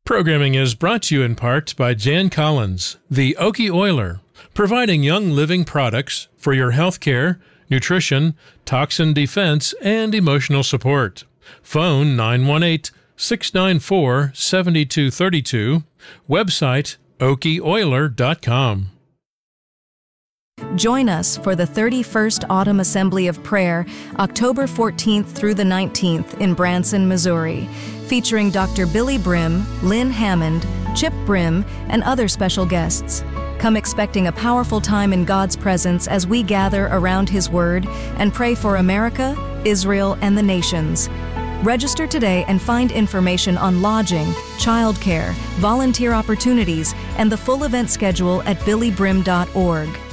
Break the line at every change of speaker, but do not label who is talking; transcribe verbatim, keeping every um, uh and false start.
Programming is brought to you in part by Jan Collins, the Okie Oiler, providing young living products for your health care, nutrition, toxin defense, and emotional support. Phone nine one eight, six nine four, seven two three two. Website okie oiler dot com.
Join us for the thirty-first Autumn Assembly of Prayer, October fourteenth through the nineteenth in Branson, Missouri, featuring Doctor Billy Brim, Lynn Hammond, Chip Brim, and other special guests. Come expecting a powerful time in God's presence as we gather around His Word and pray for America, Israel, and the nations. Register today and find information on lodging, childcare, volunteer opportunities, and the full event schedule at billy brim dot org.